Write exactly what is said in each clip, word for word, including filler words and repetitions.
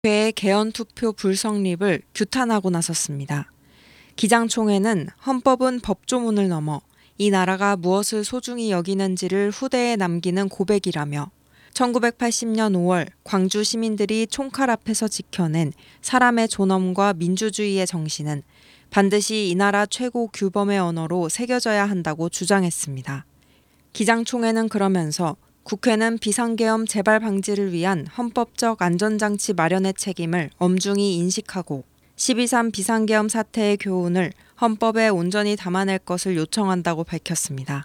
국회의 개헌투표 불성립을 규탄하고 나섰습니다. 기장총회는 헌법은 법조문을 넘어 이 나라가 무엇을 소중히 여기는지를 후대에 남기는 고백이라며 천구백팔십 년 오월 광주 시민들이 총칼 앞에서 지켜낸 사람의 존엄과 민주주의의 정신은 반드시 이 나라 최고 규범의 언어로 새겨져야 한다고 주장했습니다. 기장총회는 그러면서 국회는 비상계엄 재발 방지를 위한 헌법적 안전장치 마련의 책임을 엄중히 인식하고 십이 삼 비상계엄 사태의 교훈을 헌법에 온전히 담아낼 것을 요청한다고 밝혔습니다.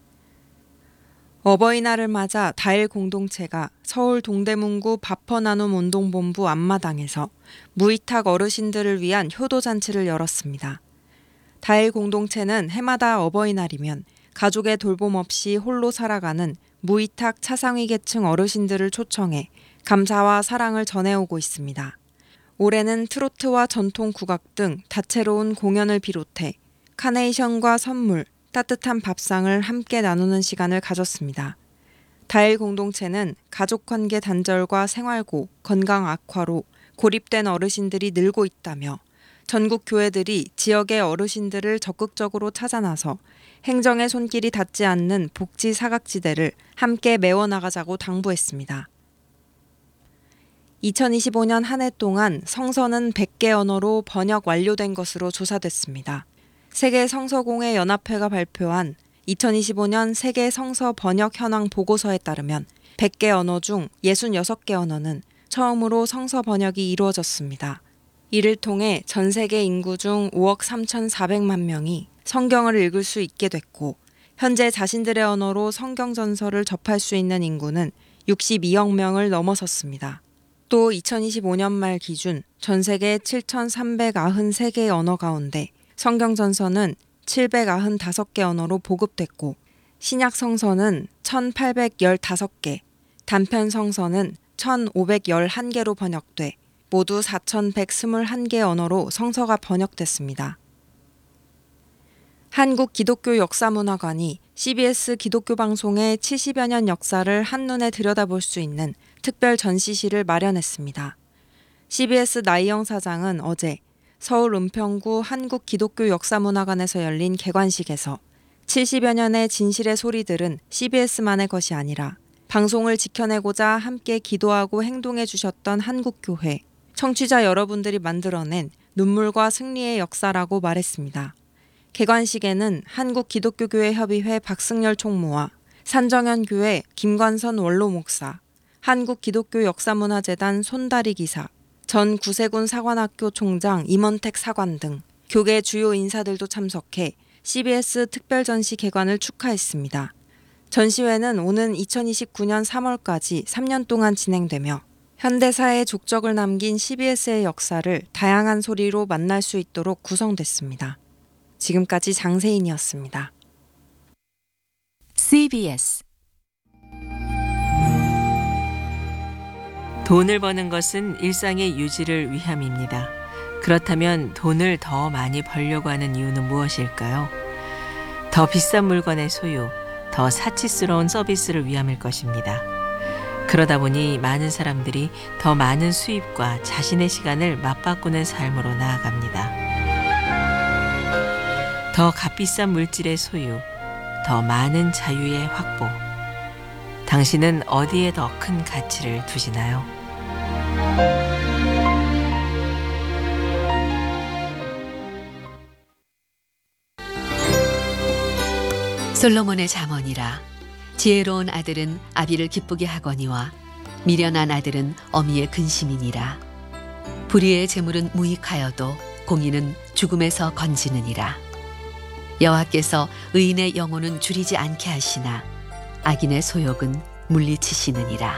어버이날을 맞아 다일 공동체가 서울 동대문구 밥퍼나눔 운동본부 앞마당에서 무위탁 어르신들을 위한 효도잔치를 열었습니다. 다일 공동체는 해마다 어버이날이면 가족의 돌봄 없이 홀로 살아가는 무위탁 차상위 계층 어르신들을 초청해 감사와 사랑을 전해오고 있습니다. 올해는 트로트와 전통 국악 등 다채로운 공연을 비롯해 카네이션과 선물, 따뜻한 밥상을 함께 나누는 시간을 가졌습니다. 다일 공동체는 가족관계 단절과 생활고, 건강 악화로 고립된 어르신들이 늘고 있다며 전국 교회들이 지역의 어르신들을 적극적으로 찾아 나서 행정의 손길이 닿지 않는 복지 사각지대를 함께 메워나가자고 당부했습니다. 이천이십오 년 한 해 동안 성서는 백 개 언어로 번역 완료된 것으로 조사됐습니다. 세계 성서공회 연합회가 발표한 이천이십오 년 세계 성서 번역 현황 보고서에 따르면 백 개 언어 중 육십육 개 언어는 처음으로 성서 번역이 이루어졌습니다. 이를 통해 전 세계 인구 중 오억 삼천사백만 명이 성경을 읽을 수 있게 됐고, 현재 자신들의 언어로 성경 전서를 접할 수 있는 인구는 육십이억 명을 넘어섰습니다. 또 이천이십오 년 말 기준 전 세계 칠천삼백구십삼 개의 언어 가운데 성경 전서는 칠백구십오 개 언어로 보급됐고, 신약 성서는 천팔백십오 개, 단편 성서는 천오백십일 개로 번역돼 모두 사천백이십일 개 언어로 성서가 번역됐습니다. 한국기독교역사문화관이 씨비에스 기독교 방송의 칠십여 년 역사를 한눈에 들여다볼 수 있는 특별 전시실을 마련했습니다. 씨비에스 나이영 사장은 어제 서울 은평구 한국기독교역사문화관에서 열린 개관식에서 칠십여 년의 진실의 소리들은 씨비에스만의 것이 아니라 방송을 지켜내고자 함께 기도하고 행동해 주셨던 한국교회, 청취자 여러분들이 만들어낸 눈물과 승리의 역사라고 말했습니다. 개관식에는 한국기독교교회협의회 박승열 총무와 산정현교회 김관선 원로 목사, 한국기독교역사문화재단 손다리 기사, 전 구세군 사관학교 총장 임원택 사관 등 교계 주요 인사들도 참석해 씨비에스 특별전시 개관을 축하했습니다. 전시회는 오는 이천이십구 년 삼월까지 삼 년 동안 진행되며 현대사의 족적을 남긴 씨비에스의 역사를 다양한 소리로 만날 수 있도록 구성됐습니다. 지금까지 장세인이었습니다. 씨비에스 돈을 버는 것은 일상의 유지를 위함입니다. 그렇다면 돈을 더 많이 벌려고 하는 이유는 무엇일까요? 더 비싼 물건의 소유, 더 사치스러운 서비스를 위함일 것입니다. 그러다 보니 많은 사람들이 더 많은 수입과 자신의 시간을 맞바꾸는 삶으로 나아갑니다. 더 값비싼 물질의 소유, 더 많은 자유의 확보. 당신은 어디에 더 큰 가치를 두시나요? 솔로몬의 잠언이라. 지혜로운 아들은 아비를 기쁘게 하거니와 미련한 아들은 어미의 근심이니라. 불의의 재물은 무익하여도 공의는 죽음에서 건지느니라. 여호와께서 의인의 영혼은 줄이지 않게 하시나 악인의 소욕은 물리치시느니라.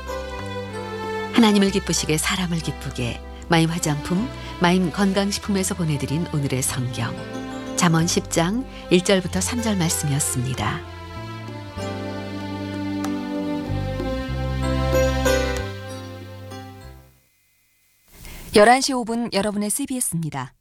하나님을 기쁘시게 사람을 기쁘게. 마임 화장품, 마임 건강식품에서 보내드린 오늘의 성경 잠언 십 장 일 절부터 삼 절 말씀이었습니다. 열한 시 오 분 여러분의 씨비에스입니다.